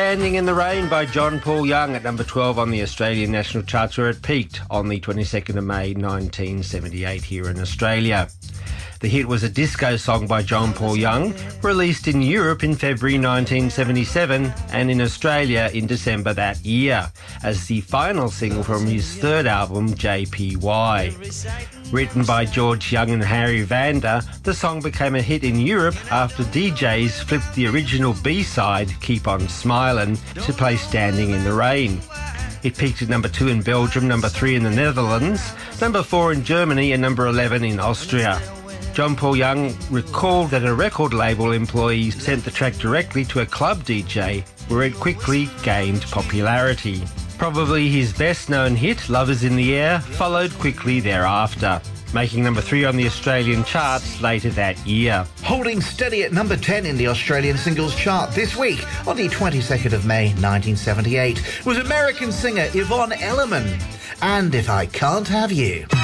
Standing in the Rain by John Paul Young at number 12 on the Australian national charts, where it peaked on the 22nd of May 1978 here in Australia. The hit was a disco song by John Paul Young, released in Europe in February 1977 and in Australia in December that year, as the final single from his third album, JPY. Written by George Young and Harry Vanda, the song became a hit in Europe after DJs flipped the original B-side, Keep On Smilin', to play Standing in the Rain. It peaked at number 2 in Belgium, number 3 in the Netherlands, number 4 in Germany and number 11 in Austria. John Paul Young recalled that a record label employee sent the track directly to a club DJ, where it quickly gained popularity. Probably his best-known hit, Love Is in the Air, followed quickly thereafter, making number 3 on the Australian charts later that year. Holding steady at number 10 in the Australian singles chart this week, on the 22nd of May 1978, was American singer Yvonne Elliman, and If I Can't Have You.